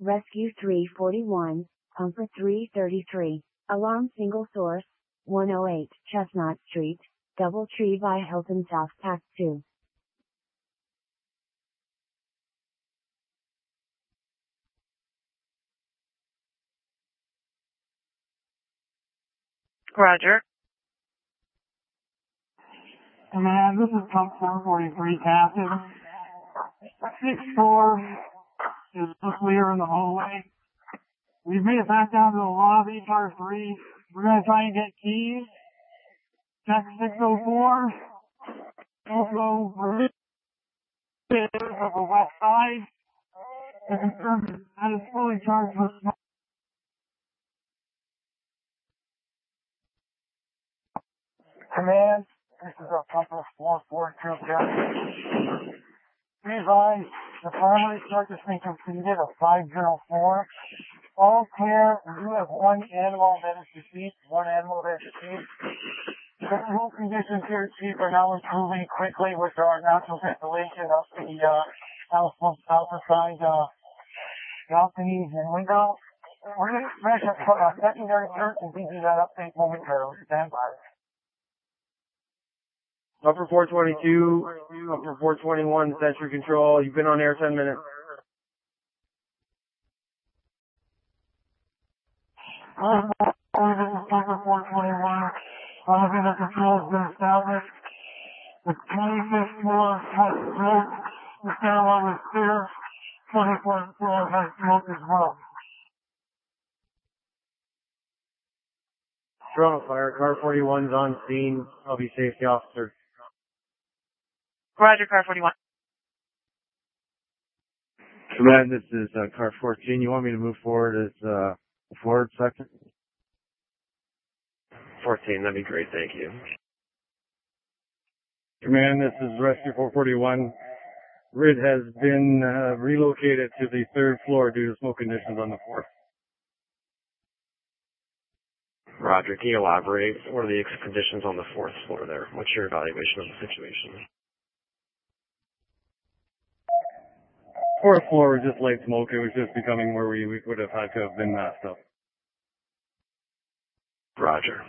Rescue 341, Pumper 333, Alarm Single Source, 108 Chestnut Street, Doubletree by Hilton South Pack 2. Roger. Command, this is Pump 443 Captain. 6-4 is clear in the hallway. We've made it back down to the lobby, car 3. We're going to try and get keys. Check 604. Also, we're of the west side. To confirm that is fully charged with smoke. Command, this is a Pumper 442 Captain. Be advised, the primary circuit has been completed of 504. All clear. We do have one animal that is deceased. The whole conditions here, Chief, are now improving quickly with our natural ventilation of the alpha side balconies and windows. We're going to smash a secondary search and give you that update momentarily. Stand by. Upper 422, upper 421, Sentry Control. You've been on air 10 minutes. Upper 421. Elevator control has been established. The 25th floor has smoke. The stairwell is clear. 24th floor has smoke as well. Toronto Fire, car 41's on scene. I'll be safety officer. Roger, car 41. Command, this is car 14. You want me to move forward as a forward second? 14, that'd be great, thank you. Command, this is Rescue 441. RID has been relocated to the 3rd floor due to smoke conditions on the 4th. Roger, can you elaborate? What are the conditions on the 4th floor there? What's your evaluation of the situation? 4th floor was just light smoke. It was just becoming where we would have had to have been masked up. Roger.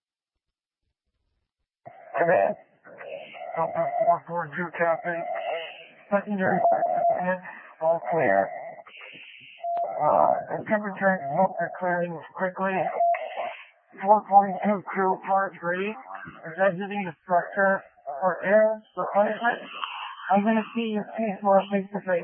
Command. Pumper 442 Captain. Secondary and all clear. The temperature and smoke are clearing quickly. 442 crew part 3 is exiting the structure for air replenishment. I'm going to see your case more face to face.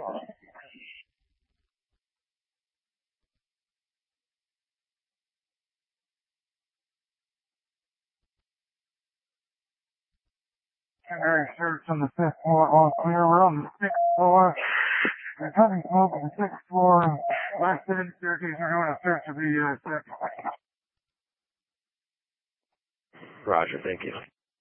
Secondary search on the 5th floor, all clear. We're on the 6th floor. There's heavy smoke on the 6th floor. Last hidden staircase, we're doing a search of the 6th floor. Roger, thank you.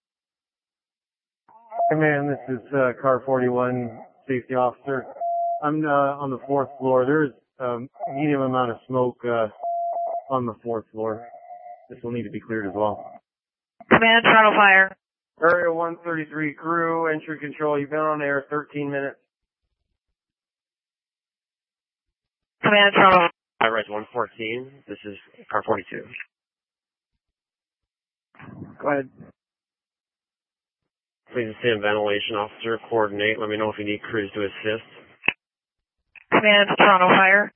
Command, this is car 41, safety officer. I'm on the 4th floor. There's a medium amount of smoke on the 4th floor. This will need to be cleared as well. Command, Toronto Fire. Area 133 crew, entry control. You've been on air 13 minutes. Command, Toronto. Res 114. This is car 42. Go ahead. Please stand ventilation officer, coordinate. Let me know if you need crews to assist. Command, Toronto Fire.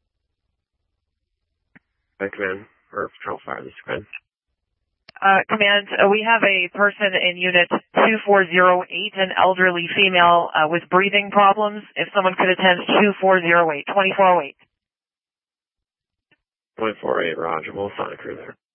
Command, or Toronto Fire, this is Command. Command, we have a person in unit 2408, an elderly female with breathing problems. If someone could attend 2408, 2408. 2408, Roger. We'll assign a crew there.